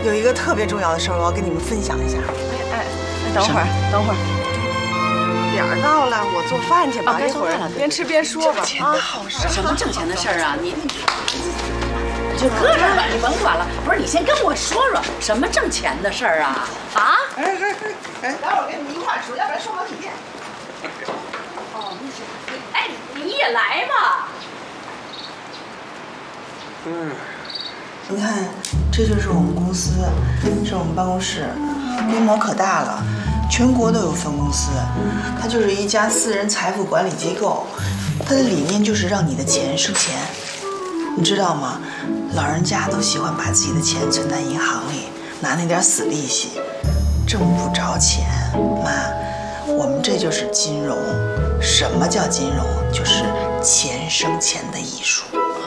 有一个特别重要的事儿，我要跟你们分享一下。 哎，等会儿， 点儿到了，我做饭去吧。 该做饭了， 边吃边说吧。 啊，好事，什么挣钱的事儿啊？你就搁这儿吧，你甭管了。不是，你先跟我说说什么挣钱的事儿啊？啊？ 哎，待会儿跟你们一块儿说，要不然说好几遍。 哦，哎，你也来吧。 你看，这就是我们公司，是我们办公室，规模可大了，全国都有分公司。它就是一家私人财富管理机构，它的理念就是让你的钱生钱。你知道吗？老人家都喜欢把自己的钱存在银行里，拿那点死利息，挣不着钱。妈，我们这就是金融。什么叫金融？就是钱生钱的艺术。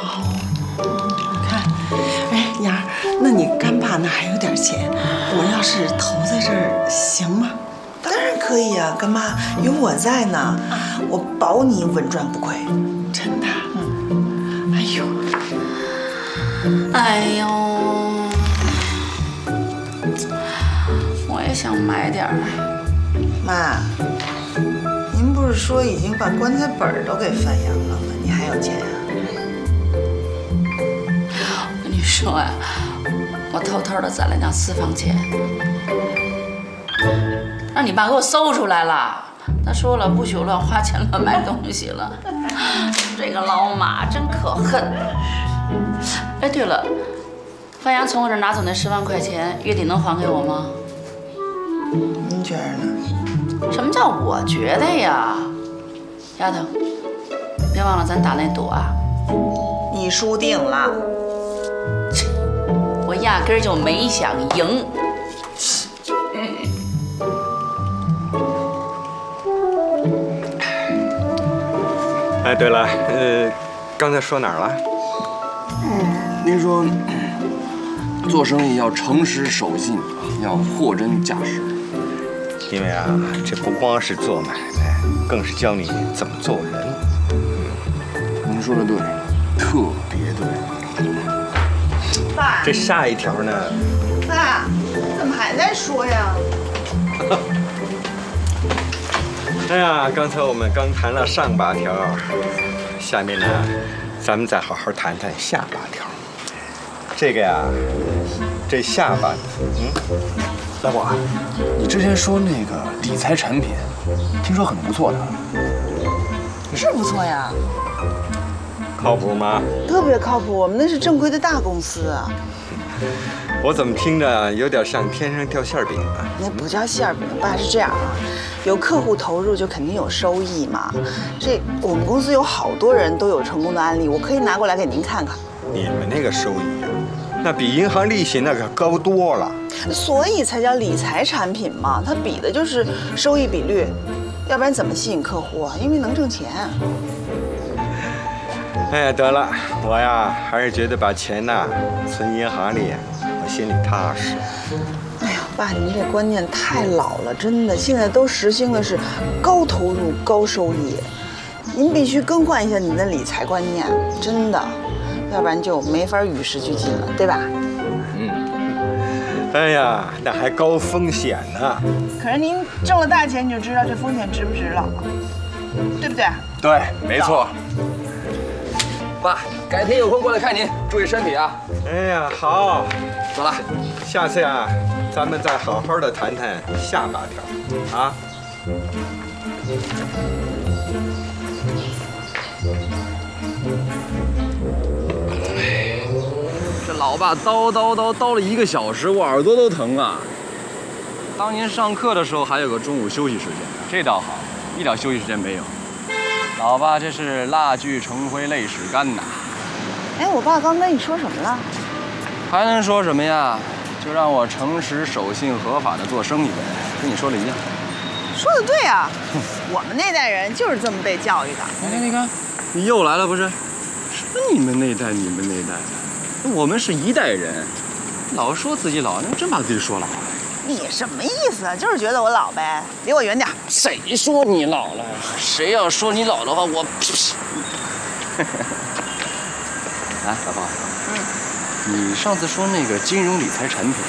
看，哎，丫儿，那你干爸那还有点钱，我要是投在这儿行吗？ 当然可以啊，干妈，有我在呢，我保你稳赚不亏。 真的？哎呦， 哎呦，我也想买点儿。 妈，您不是说已经把棺材本儿都给翻扬了吗？你还有钱呀？ 我跟你说呀，我偷偷的攒了点私房钱，让你爸给我搜出来了。他说了，不许乱花钱乱买东西了。这个老马真可恨。哎，对了，范阳从我这儿拿走那10万块钱，月底能还给我吗？ 您觉着呢？ 什么叫我觉得呀？丫头，别忘了咱打那赌啊！ 你输定了。 我压根儿就没想赢。 哎，对了，刚才说哪儿了？ 您说，做生意要诚实守信，要货真价实。 因为啊，这不光是做买卖，更是教你怎么做人。 您说的对，特别对。 爸， 这下一条呢？ 爸，怎么还在说呀？ 哎呀，刚才我们刚谈了上8条，下面呢，咱们再好好谈谈下8条。这个呀，这下8， 大宝，你之前说那个理财产品，听说很不错的。 是不错呀。 靠谱吗？ 特别靠谱，我们那是正规的大公司啊。 我怎么听着有点像天上掉馅饼啊？ 那不叫馅儿饼，爸是这样啊，有客户投入就肯定有收益嘛。这我们公司有好多人都有成功的案例，我可以拿过来给您看看。 你们那个收益啊，那比银行利息那可高多了。 所以才叫理财产品嘛，它比的就是收益比率，要不然怎么吸引客户啊？因为能挣钱。 哎，得了，我呀还是觉得把钱呐存银行里，我心里踏实。 哎呀，爸，您这观念太老了，真的，现在都实行的是高投入高收益，您必须更换一下您的理财观念，真的，要不然就没法与时俱进了，对吧？ 哎呀，那还高风险呢。 可是您挣了大钱，你就知道这风险值不值了，对不对？ 对，没错。爸，改天有空过来看您，注意身体啊。 哎呀，好， 走了。 下次呀，咱们再好好的谈谈下8条啊。 这老爸叨了1个小时，我耳朵都疼啊。当年上课的时候还有个中午休息时间，这倒好，一点休息时间没有。老爸这是蜡炬成灰泪始干呐。 哎，我爸刚跟你说什么了？ 还能说什么呀？就让我诚实守信合法的做生意呗，跟你说的一样。 说的对啊，我们那代人就是这么被教育的。 你看，你又来了不是？什么你们那代，我们是一代人，老说自己老，那真把自己说老了。 你什么意思啊？就是觉得我老呗，离我远点。 谁说你老了？谁要说你老的话，我……哎，老爸，你上次说那个金融理财产品，